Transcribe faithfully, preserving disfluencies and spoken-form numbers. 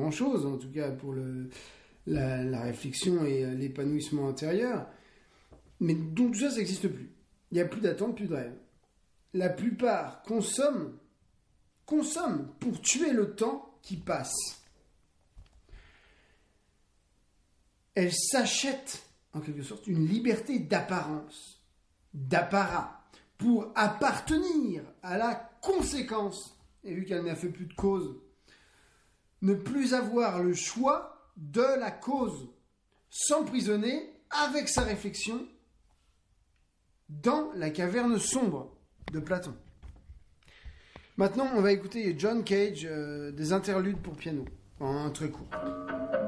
grand-chose, en tout cas pour le, la, la réflexion et l'épanouissement intérieur. Mais donc tout ça, ça n'existe plus. Il n'y a plus d'attente, plus de rêve. La plupart consomment, consomment pour tuer le temps qui passe. Elles s'achètent, en quelque sorte, une liberté d'apparence, d'apparat, pour appartenir à la conséquence. Et vu qu'elle n'a fait plus de cause, ne plus avoir le choix de la cause, s'emprisonner avec sa réflexion dans la caverne sombre de Platon. Maintenant, on va écouter John Cage, euh, des interludes pour piano, en un très court.